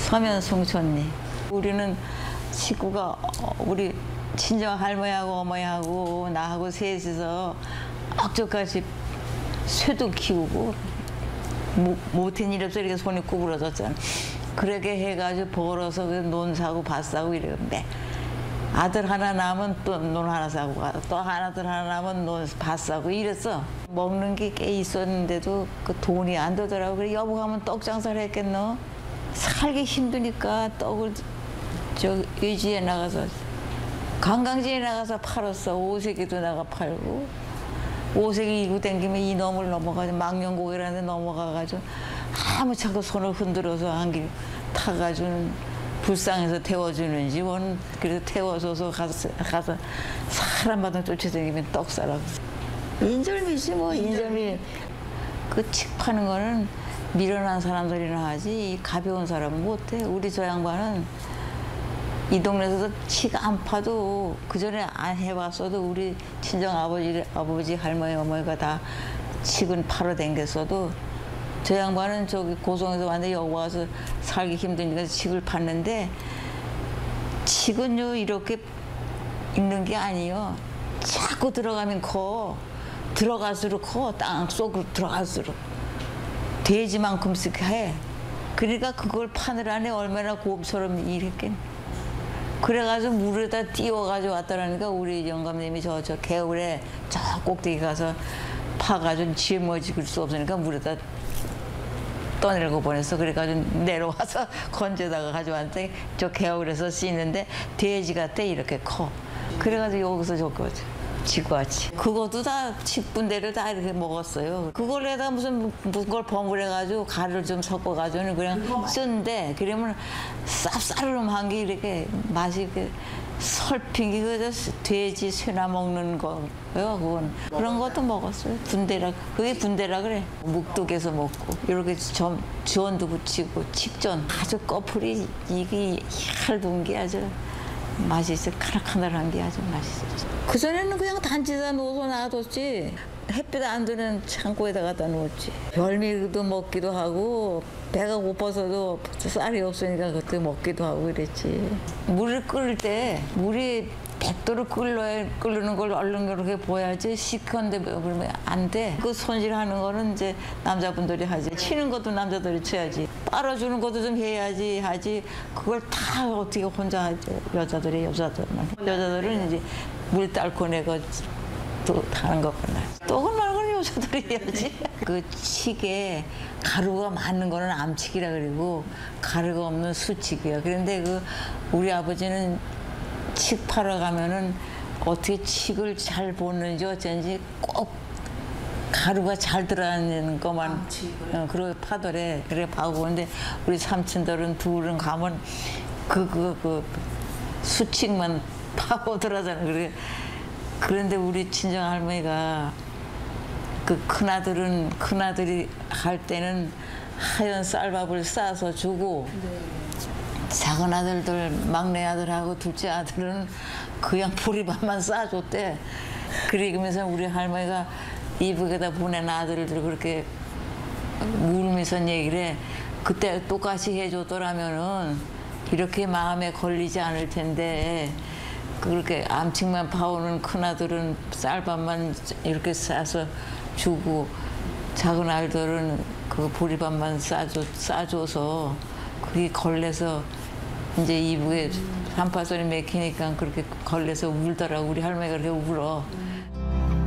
서면 송촌리. 우리는 식구가 우리 친정 할머니하고 어머니하고 나하고 셋이서 억저까지 쇠도 키우고 못한 일 없어 이렇게 손이 구부러졌잖아. 그렇게 해가지고 벌어서 논 사고 밭 사고 이러는데 아들 하나 낳으면 또 논 하나 사고 또 아들 하나 낳으면 논 밭 사고 이랬어. 먹는 게 꽤 있었는데도 그 돈이 안 되더라고. 그래 여보 가면 떡 장사를 했겠노. 살기 힘드니까 떡을 저 외지에 나가서 관광지에 나가서 팔았어. 오색에도 나가 팔고 오색이 이고 댕기면 이놈을 넘어가지고 망령고개라는 데 넘어가가지고 아무차고 손을 흔들어서 한 길 타가지고는 불쌍해서 태워주는지 원 그래서 태워줘서 가서 사람마다 쫓아다니면 떡 사라고. 인절미지 뭐 인절미. 그 칡 파는 거는 미련한 사람들이나 하지 이 가벼운 사람은 못해. 우리 저 양반은 이 동네에서도 칡 안 파도 그 전에 안 해봤어도 우리 친정 아버지 할머니 어머니가 다 칡은 팔아 댕겼어도 저 양반은 저기 고성에서 왔는데 여기 와서 살기 힘드니까 칡을 팠는데 칡은요 이렇게 있는 게 아니요. 자꾸 들어가면 커. 들어갈수록 커. 땅 속으로 들어갈수록 돼지만큼씩 해. 그러니까 그걸 파느라니 얼마나 곰처럼 일했겠니. 그래가지고 물에다 띄워가지고 왔더라니까 우리 영감님이 저 개울에 저 꼭대기 가서 파가지고 짊어질 수 없으니까 물에다 떠내려고 보냈어. 그래가지고 내려와서 건져다가 가져왔는데 저 개울에서 씻는데 돼지 같아 이렇게 커. 그래가지고 여기서 줬거든. 지구아치. 그것도 다 칡분대를 다 이렇게 먹었어요. 그걸에다 무슨 걸 버무려가지고 가루를 좀 섞어가지고는 그냥 쓴데 그러면 쌉싸름한 게 이렇게 맛이 그 설핑이 그 돼지 쇠나 먹는 거요. 그건 그런 것도 먹었어요. 분대라 그게 분대라 그래. 묵뚝에서 먹고 이렇게 전도 붙이고 칡전 아주 꺼풀이 이게 얇은 게 아주 맛있어. 카라카라한 게 아주 맛있었죠. 그전에는 그냥 단지에다 놓아서 놔뒀지. 햇빛 안 드는 창고에다 갖다 놓았지. 별미도 먹기도 하고 배가 고파서도 쌀이 없으니까 그때 먹기도 하고 이랬지. 물을 끓일 때 물이 100도로 끓는 걸 얼른 이렇게 보여야지. 시컨데 그러면 안 돼. 그 손질하는 거는 이제 남자분들이 하지. 치는 것도 남자들이 쳐야지. 빨아주는 것도 좀 해야지 하지. 그걸 다 어떻게 혼자 하죠. 여자들은 이제 물 딸고 내가 또 하는 것구나. 떡은 말고는 여자들이 해야지. 그 칡에 가루가 많은 거는 암칡이라 그러고 가루가 없는 수칡이야. 그런데 그 우리 아버지는 칡 팔러 가면은 어떻게 칡을 잘 보는지 어쩐지 꼭 가루가 잘 들어가는 것만 그러고 파더래. 그래 파고 근데 우리 삼촌들은 둘은 가면 그 수칡만 파고 들어가잖아. 그래. 그런데 우리 친정 할머니가 그 큰아들이 할 때는 하얀 쌀밥을 싸서 주고 작은 아들들 막내 아들하고 둘째 아들은 그냥 보리밥만 싸줬대. 그러면서 우리 할머니가 이북에다 보낸 아들들 그렇게 울면서 얘기를 해. 그때 똑같이 해줬더라면은 이렇게 마음에 걸리지 않을 텐데 그렇게 암칙만 파오는 큰아들은 쌀밥만 이렇게 싸서 주고 작은 아들은 그 보리밥만 싸줘서 그게 걸려서 이제 이북에 산파소리 맥히니까 그렇게 걸려서 울더라고. 우리 할머니가 그렇게 울어.